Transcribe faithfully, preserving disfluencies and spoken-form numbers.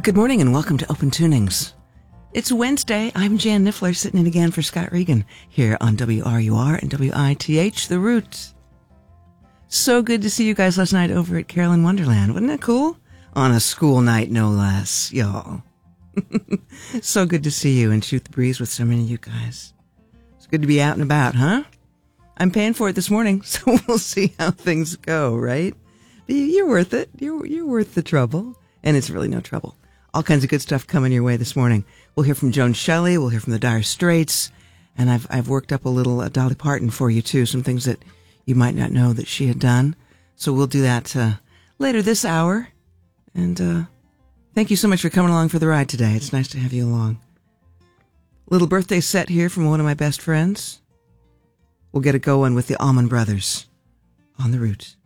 Good morning and welcome to Open Tunings. It's Wednesday. I'm Jan Niffler, sitting in again for Scott Regan here on W R U R and W I T H, The Root. So good to see you guys last night over at Carolyn Wonderland. Wasn't that cool? On a school night, no less, y'all. So good to see you and shoot the breeze with so many of you guys. It's good to be out and about, huh? I'm paying for it this morning, so we'll see how things go, right? You're worth it. You're, you're worth the trouble. And it's really no trouble. All kinds of good stuff coming your way this morning. We'll hear from Joan Shelley. We'll hear from the Dire Straits. And I've I've worked up a little uh, Dolly Parton for you, too. Some things that you might not know that she had done. So we'll do that uh, later this hour. And uh, thank you so much for coming along for the ride today. It's nice to have you along. Little birthday set here from one of my best friends. We'll get it going with the Allman Brothers on The Root.